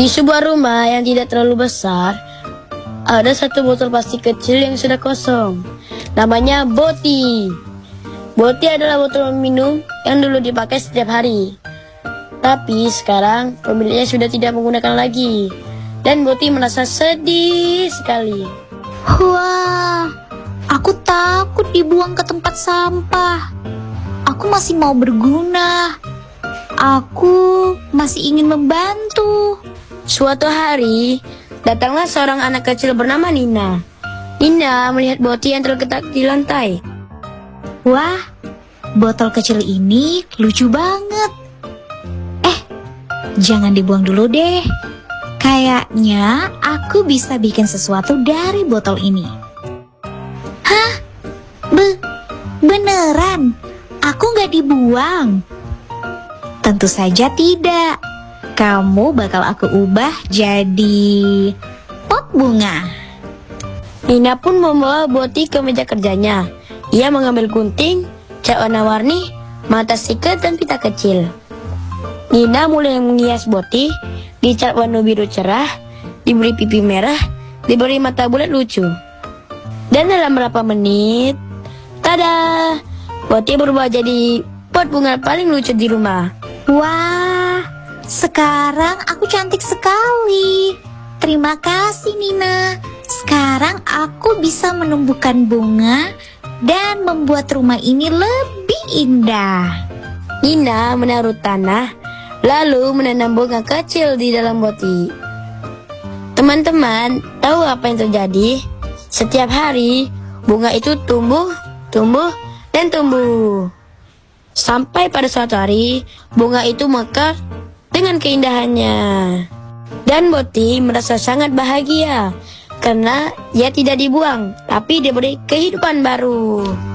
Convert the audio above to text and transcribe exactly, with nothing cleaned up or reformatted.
Di sebuah rumah yang tidak terlalu besar, ada satu botol plastik kecil yang sudah kosong. Namanya Boti. Boti adalah botol minum yang dulu dipakai setiap hari. Tapi sekarang pemiliknya sudah tidak menggunakan lagi. Dan Boti merasa sedih sekali. Wah, aku takut dibuang ke tempat sampah. Aku masih mau berguna. Aku masih ingin membantu. Suatu hari, datanglah seorang anak kecil bernama Nina. Nina melihat Boti yang tergeletak di lantai. Wah, botol kecil ini lucu banget. Eh, jangan dibuang dulu deh. Kayaknya aku bisa bikin sesuatu dari botol ini. Hah? Be beneran? Aku nggak dibuang? Tentu saja tidak. Kamu bakal aku ubah jadi pot bunga. Nina pun membawa Boti ke meja kerjanya. Ia mengambil gunting, cat warna-warni, mata sikat dan pita kecil. Nina mulai menghias Boti, dicat warna biru cerah, diberi pipi merah, diberi mata bulat lucu. Dan dalam beberapa menit, tada! Boti berubah jadi pot bunga paling lucu di rumah. Wah, sekarang aku cantik sekali. Terima kasih Nina. Sekarang aku bisa menumbuhkan bunga dan membuat rumah ini lebih indah. Nina menaruh tanah, lalu menanam bunga kecil di dalam Boti. Teman-teman, tahu apa yang terjadi? Setiap hari, bunga itu tumbuh, tumbuh, dan tumbuh. Sampai pada suatu hari, bunga itu mekar dengan keindahannya. Dan Boti merasa sangat bahagia karena ia tidak dibuang, tapi diberi kehidupan baru.